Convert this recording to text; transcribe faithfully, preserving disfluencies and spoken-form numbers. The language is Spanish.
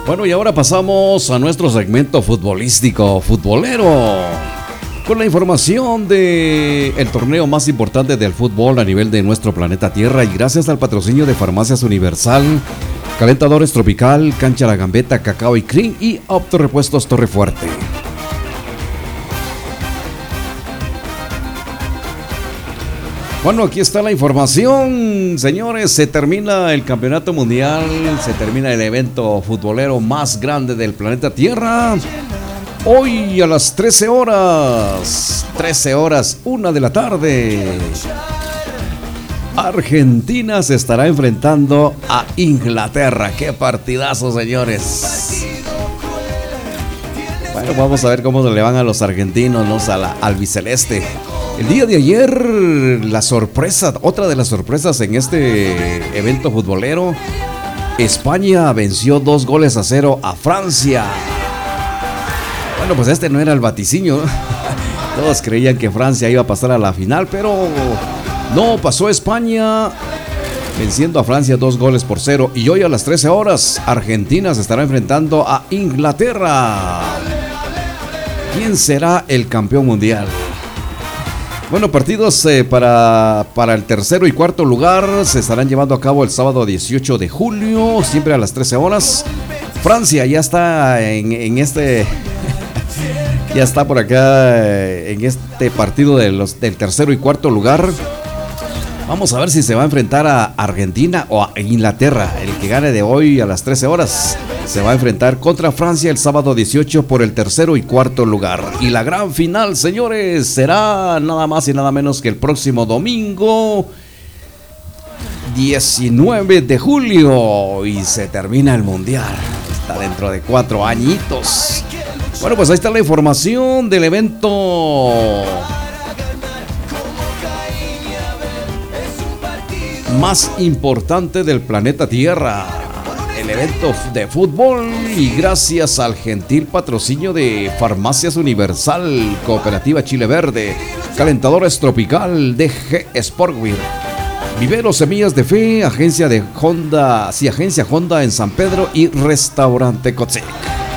Bueno, y ahora pasamos a nuestro segmento futbolístico, futbolero, con la información de el torneo más importante del fútbol a nivel de nuestro planeta Tierra, y gracias al patrocinio de Farmacias Universal, Calentadores Tropical, Cancha La Gambeta, Cacao y Cream y Autorepuestos Torrefuerte. Bueno, aquí está la información, señores. Se termina el campeonato mundial, se termina el evento futbolero más grande del planeta Tierra. Hoy a las trece horas, trece horas, una de la tarde, Argentina se estará enfrentando a Inglaterra. ¡Qué partidazo, señores! Bueno, vamos a ver cómo le van a los argentinos, ¿no? A la albiceleste. El día de ayer, la sorpresa, otra de las sorpresas en este evento futbolero, España venció dos goles a cero a Francia. Bueno, pues este no era el vaticinio. Todos creían que Francia iba a pasar a la final, pero no, pasó España venciendo a Francia dos goles por cero. Y hoy a las trece horas, Argentina se estará enfrentando a Inglaterra. ¿Quién será el campeón mundial? Bueno, partidos eh, para, para el tercero y cuarto lugar se estarán llevando a cabo el sábado dieciocho de julio, siempre a las trece horas. Francia ya está en, en este... ya está por acá eh, en este partido de los, del tercero y cuarto lugar. Vamos a ver si se va a enfrentar a Argentina o a Inglaterra. El que gane de hoy a las trece horas se va a enfrentar contra Francia el sábado dieciocho por el tercero y cuarto lugar. Y la gran final, señores, será nada más y nada menos que el próximo domingo diecinueve de julio. Y se termina el mundial. Está dentro de cuatro añitos. Bueno, pues ahí está la información del evento más importante del planeta Tierra, el evento de fútbol, y gracias al gentil patrocinio de Farmacias Universal, Cooperativa Chile Verde, Calentadores Tropical, D G Sportwear, Vivero Semillas de Fe, Agencia de Honda, sí, Agencia Honda en San Pedro y Restaurante Cotzec.